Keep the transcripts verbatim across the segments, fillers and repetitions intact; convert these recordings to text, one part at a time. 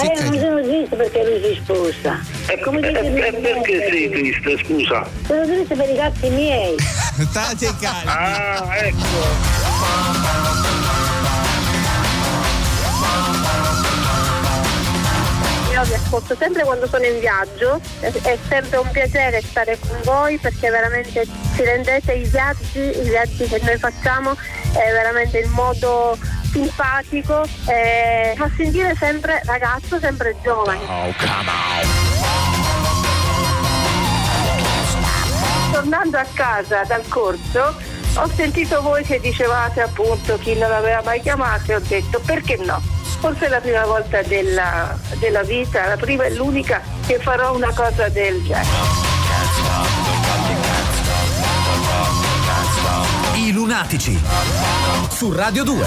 Ma io cari- non sono triste perché lui si sposa. E come e, e perché sei triste, scusa? Sono triste per i gatti miei. State calmi. Ah, ecco. Io vi ascolto sempre quando sono in viaggio, è sempre un piacere stare con voi perché veramente ci rendete i viaggi, i viaggi che noi facciamo è veramente in modo simpatico e fa sentire sempre ragazzo, sempre giovane. Oh, come on. Tornando a casa dal corso ho sentito voi che dicevate appunto chi non l'aveva mai chiamato e ho detto perché no? Forse è la prima volta della, della vita, la prima e l'unica che farò una cosa del genere. I Lunatici su Radio due.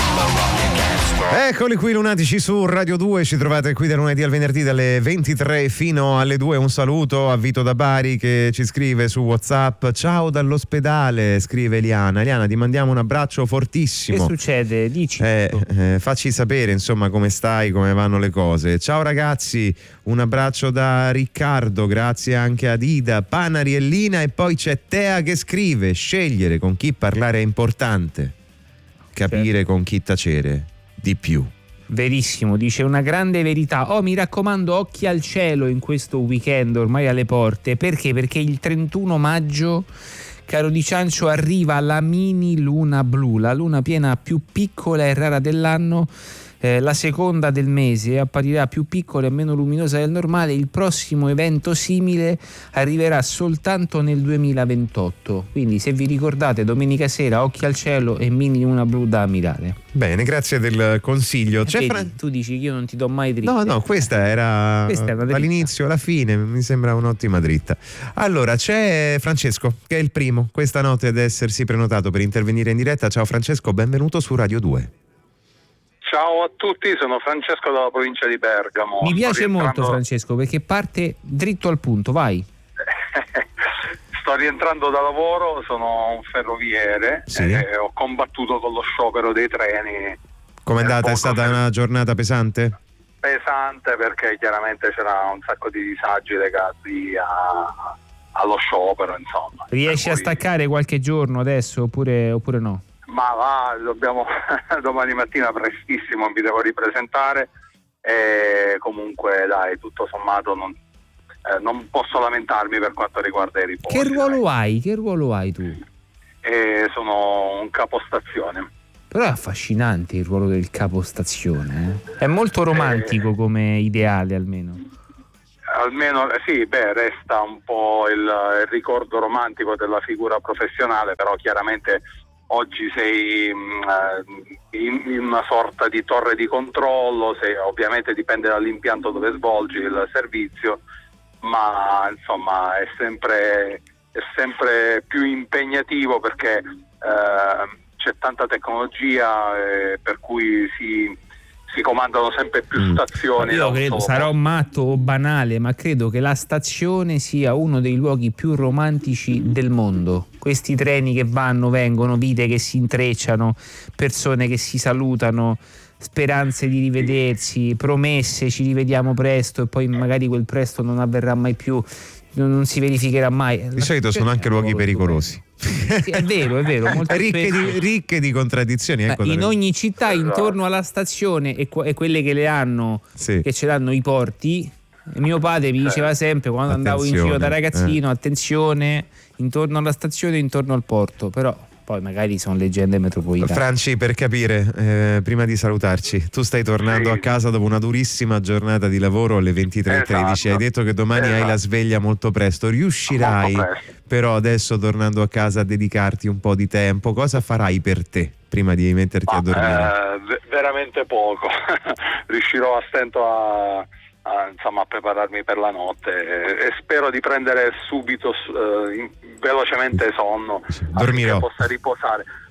Eccoli qui, Lunatici su Radio due. Ci trovate qui da lunedì al venerdì dalle ventitré fino alle due. Un saluto a Vito da Bari che ci scrive su WhatsApp: ciao dall'ospedale, scrive Eliana. Eliana, ti mandiamo un abbraccio fortissimo. Che succede? Dici. Eh, eh, facci sapere insomma come stai, come vanno le cose. Ciao ragazzi, un abbraccio da Riccardo, grazie anche ad Ida, Panariellina, e poi c'è Tea che scrive: scegliere con chi parlare è importante, capire con chi tacere di più. Verissimo, dice una grande verità. Oh, mi raccomando, occhi al cielo in questo weekend ormai alle porte. Perché? Perché il trentuno maggio, caro Di Ciancio, arriva la mini luna blu, la luna piena più piccola e rara dell'anno. Eh, la seconda del mese apparirà più piccola e meno luminosa del normale. Il prossimo evento simile arriverà soltanto nel duemilaventotto, quindi se vi ricordate, domenica sera occhi al cielo e mini luna blu da ammirare. Bene, grazie del consiglio. C'è Vedi, Fran- tu dici che io non ti do mai dritte. No, no, questa era Questa è una dritta. dall'inizio alla fine, mi sembra un'ottima dritta. Allora, c'è Francesco, che è il primo questa notte ad essersi prenotato per intervenire in diretta. Ciao Francesco, benvenuto su Radio due. Ciao a tutti, sono Francesco dalla provincia di Bergamo. Mi piace Sto rientrando... molto Francesco perché parte dritto al punto, vai. Sto rientrando da lavoro, sono un ferroviere, Sì. e ho combattuto con lo sciopero dei treni. Com'è andata? È poco stata per- una giornata pesante? pesante perché chiaramente c'era un sacco di disagi legati a... allo sciopero, insomma. Riesci Per a cui- staccare qualche giorno adesso oppure, oppure no? Ma va, dobbiamo domani mattina prestissimo mi devo ripresentare e comunque dai, tutto sommato non, eh, non posso lamentarmi per quanto riguarda i riposi. Che ruolo dai. hai? Che ruolo hai tu? E sono un capostazione. Però è affascinante il ruolo del capostazione, eh? È molto romantico come ideale almeno. Almeno eh, sì, beh, resta un po' il, il ricordo romantico della figura professionale, però chiaramente oggi sei mh, in, in una sorta di torre di controllo, sei, ovviamente dipende dall'impianto dove svolgi il servizio, ma insomma è sempre, è sempre più impegnativo perché eh, c'è tanta tecnologia eh, per cui si, si comandano sempre più stazioni. Io credo, sarò matto o banale, ma credo che la stazione sia uno dei luoghi più romantici del mondo. Questi treni che vanno, vengono, vite che si intrecciano, persone che si salutano, speranze di rivedersi, promesse, ci rivediamo presto, e poi magari quel presto non avverrà mai più, non, non si verificherà mai. Di solito sono anche luoghi pericolosi. Sì, è vero, è vero, molto ricche, spesso- di, ricche di contraddizioni. Ecco, in dalle- ogni città intorno alla stazione e, que- e quelle che le hanno, Sì. che ce l'hanno i porti, mio padre mi diceva sempre quando andavo in giro da Attenzione, ragazzino, attenzione, intorno alla stazione e intorno al porto. Però poi magari sono leggende metropolitane. Franci, per capire, eh, prima di salutarci, tu stai tornando a casa dopo una durissima giornata di lavoro alle ventitré e tredici. Esatto. Hai detto che domani hai la sveglia molto presto. Riuscirai Molto presto. però adesso, tornando a casa, a dedicarti un po' di tempo? Cosa farai per te prima di metterti a dormire? Eh, ve- veramente poco. Riuscirò a stento a, a, insomma, a prepararmi per la notte e, e spero di prendere subito eh, in- velocemente sonno Dormirò. affinché possa riposare.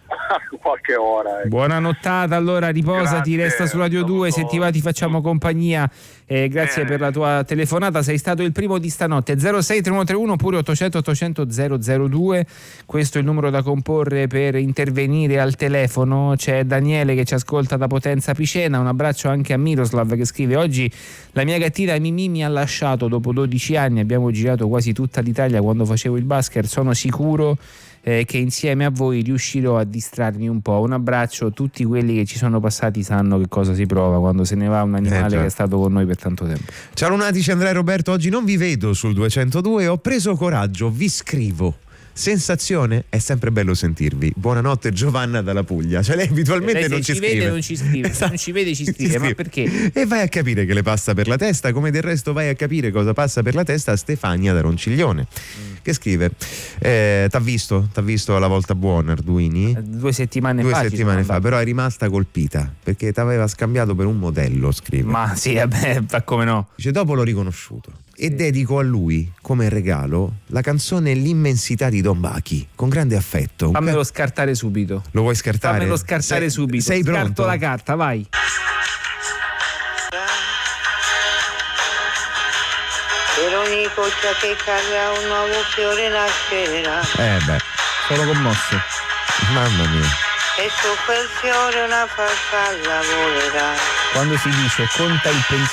qualche ora. Ecco. Buona nottata, allora riposati, Grazie, resta su Radio due, se ti va ti facciamo compagnia. Eh, grazie Bene. per la tua telefonata, sei stato il primo di stanotte. Zero sei tre uno tre uno oppure ottocento ottocento zero zero due, questo è il numero da comporre per intervenire al telefono. C'è Daniele che ci ascolta da Potenza Picena, un abbraccio anche a Miroslav che scrive: oggi la mia gattina Mimì mi ha lasciato dopo dodici anni, abbiamo girato quasi tutta l'Italia quando facevo il basket, sono sicuro eh, che insieme a voi riuscirò a distrarmi un po'. Un abbraccio, tutti quelli che ci sono passati sanno che cosa si prova quando se ne va un animale Eh, che è stato con noi per tanto tempo. Ciao Lunatici, Andrea e Roberto, oggi non vi vedo sul duecentodue, ho preso coraggio, vi scrivo. Sensazione? È sempre bello sentirvi. Buonanotte Giovanna dalla Puglia. Cioè lei abitualmente Lei non se ci ci scrive. vede non ci scrive, se non ci vede ci scrive, ma perché? E vai a capire che le passa per la testa, come del resto vai a capire cosa passa per la testa a Stefania da Ronciglione, mm. che scrive eh, t'ha visto, t'ha visto alla volta buona Arduini? Due settimane Due fa settimane fa, fa però è rimasta colpita perché t'aveva scambiato per un modello, scrive. Ma sì, vabbè, come no? Dice, dopo l'ho riconosciuto e dedico a lui come regalo la canzone L'immensità di Don Bachi con grande affetto. Fammelo scartare subito. Lo vuoi scartare? Fammelo scartare sei, subito. Sei Scarto pronto? la carta, vai. Veronica che cade un nuovo fiore nascerà. Eh beh, sono commosso. Mamma mia. E su quel fiore una farfalla volerà. Quando si dice conta il pensiero